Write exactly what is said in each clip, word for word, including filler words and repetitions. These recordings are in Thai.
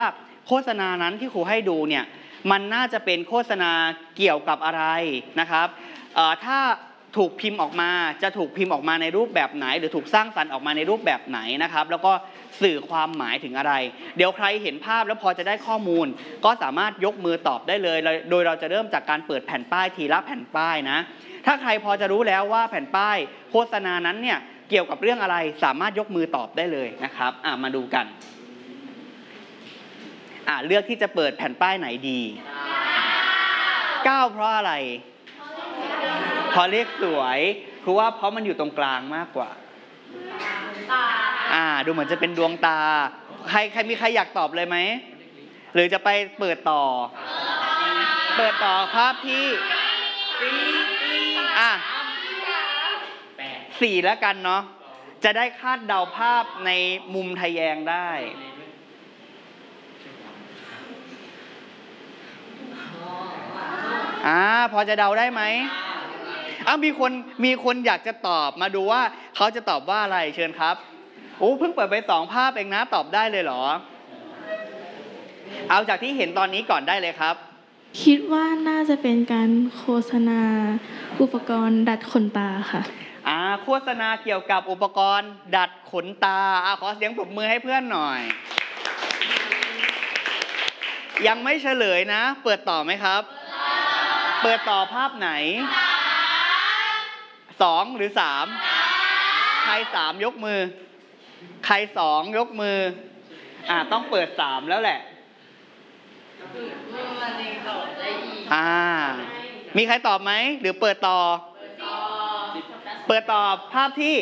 โฆษณานั้นที่ครูให้ดูเนี่ยมันน่าจะเป็นโฆษณาเกี่ยวกับอะไรนะครับถ้าถูกพิมพ์ออกมาจะถูกพิมพ์ออกมาในรูปแบบไหนหรือถูกสร้างสรรค์ออกมาในรูปแบบไหนนะครับแล้วก็สื่อความหมายถึงอะไรเดี๋ยวใครเห็นภาพแล้วพอจะได้ข้อมูลก็สามารถยกมือตอบได้เลยโดยเราจะเริ่มจากการเปิดแผ่นป้ายทีละแผ่นป้ายนะถ้าใครพอจะรู้แล้วว่าแผ่นป้ายโฆษณานั้นเนี่ยเกี่ยวกับเรื่องอะไรสามารถยกมือตอบได้เลยนะครับอ่ะมาดูกันอ่ะเลือกที่จะเปิดแผ่นป้ายไหนดีเก้าเพราะอะไรเพราะเลขสวยคือว่าเพราะมันอยู่ตรงกลางมากกว่าอ่าดูเหมือนจะเป็นดวงตาใครใครมีใครอยากตอบเลยไหมหรือจะไปเปิดต่อเปิดต่อภาพที่อ่ะสี่แล้วกันเนาะจะได้คาดเดาภาพในมุมทะแยงได้อ่าพอจะเดาได้ไหมอ้าวมีคนมีคนอยากจะตอบมาดูว่าเขาจะตอบว่าอะไรเชิญครับโอ้เพิ่งเปิดไปสองภาพเองนะตอบได้เลยเหรอเอาจากที่เห็นตอนนี้ก่อนได้เลยครับคิดว่าน่าจะเป็นการโฆษณาอุปกรณ์ดัดขนตาค่ะอ่าโฆษณาเกี่ยวกับอุปกรณ์ดัดขนตาอ่าขอเสียงปรบมือให้เพื่อนหน่อยยังไม่เฉลยนะเปิดต่อไหมครับเปิดต่อภาพไหนสองหรือสามใครสามยกมือใครสองยกมืออ่าต้องเปิดสามแล้วแหละอ่ามีใครตอบไหมหรือเปิดต่อเปิดต่อภาพที่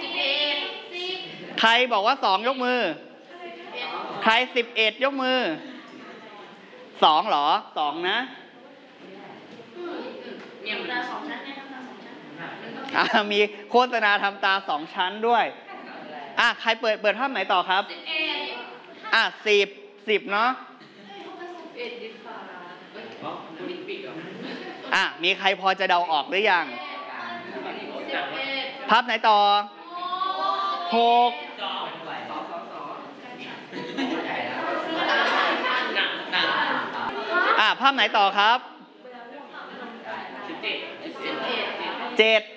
ใครบอกว่าสองยกมือใครสิบเอ็ดยกมือสองเหรอสองนะอ่ามีโฆษณาทำตาสองชั้นด้วยอ่ะใครเปิดเปิดภาพไหนต่อครับอ่ะสิบสิบเนาะอ่ะมีใครพอจะเดาออกหรือยังภาพไหนต่อหกอ่ะภาพไหนต่อครับเจ็ด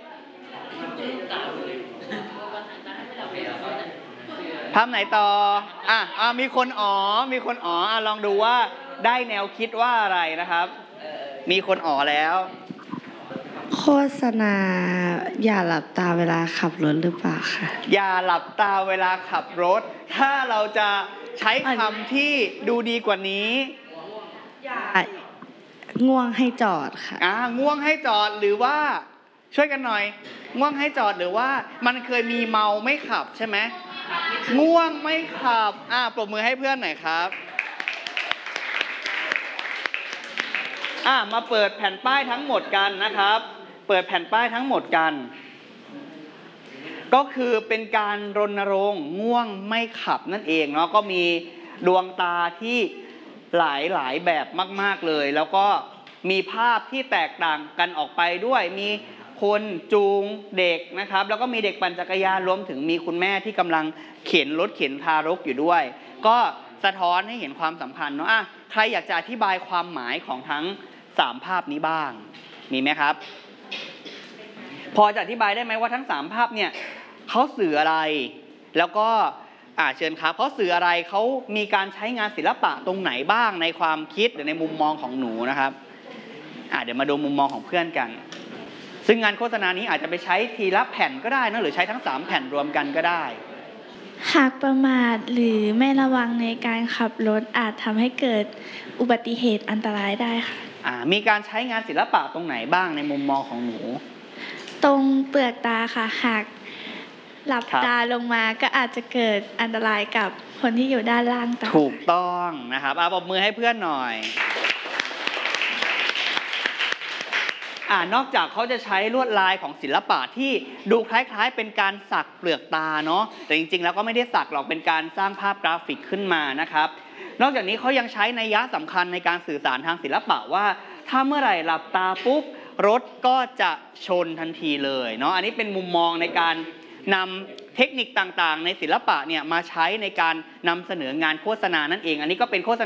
ภาพไหนต่ออ่ะอ่ะมีคนอ๋อมีคนอ๋ออ่ะลองดูว่าได้แนวคิดว่าอะไรนะครับมีคนอ๋อแล้วโฆษณาอย่าหลับตาเวลาขับรถหรือเปล่าคะอย่าหลับตาเวลาขับรถถ้าเราจะใช้คำที่ดูดีกว่านี้อย่าง่วงให้จอดค่ะอ่าง่วงให้จอดหรือว่าช่วยกันหน่อยง่วงให้จอดหรือว่ามันเคยมีเมาไม่ขับใช่ไหมง่วงไม่ขับอ่าปรบมือให้เพื่อนหน่อยครับอ่ามาเปิดแผ่นป้ายทั้งหมดกันนะครับเปิดแผ่นป้ายทั้งหมดกันก็คือเป็นการรณรงค์ง่วงไม่ขับนั่นเองเนาะก็มีดวงตาที่หลายหลายแบบมากๆเลยแล้วก็มีภาพที่แตกต่างกันออกไปด้วยมีคนจูงเด็กนะครับแล้วก็มีเด็กปั่นจักรยานรวมถึงมีคุณแม่ที่กำลังเข็นรถเข็นทารกอยู่ด้วยก็สะท้อนให้เห็นความสัมพันธ์เนาะอ่ะใครอยากจะอธิบายความหมายของทั้งสามภาพนี้บ้างมีไหมครับพอจะอธิบายได้ไหมว่าทั้งสามภาพเนี่ยเขาสื่ออะไรแล้วก็อ่าเชิญครับเขาสื่ออะไรเขามีการใช้งานศิลปะตรงไหนบ้างในความคิดหรือในมุมมองของหนูนะครับอ่าเดี๋ยวมาดูมุมมองของเพื่อนกันซึ่งงานโฆษณานี้อาจจะไปใช้ทีละแผ่นก็ได้นะหรือใช้ทั้งสามแผ่นรวมกันก็ได้หากประมาทหรือไม่ระวังในการขับรถอาจทำให้เกิดอุบัติเหตุอันตรายได้ค่ะอ่ามีการใช้งานศิลปะตรงไหนบ้างในมุมมองของหนูตรงเปลือกตาค่ะหากหลับตาลงมาก็อาจจะเกิดอันตรายกับคนที่อยู่ด้านล่างตาถูกต้องนะครับเอาปรบมือให้เพื่อนหน่อยอ่านอกจากเขาจะใช้ลวดลายของศิลปะที่ดูคล้ายๆเป็นการสักเปลือกตาเนาะแต่จริงๆแล้วก็ไม่ได้สักหรอกเป็นการสร้างภาพกราฟิกขึ้นมานะครับนอกจากนี้เขายังใช้นัยยะสำคัญในการสื่อสารทางศิลปะว่าถ้าเมื่อไหร่หลับตาปุ๊บรถก็จะชนทันทีเลยเนาะอันนี้เป็นมุมมองในการนำเทคนิคต่างๆ ในศิลปะเนี่ยมาใช้ในการนำเสนองานโฆษณานั่นเอง อันนี้ก็เป็นโฆษณา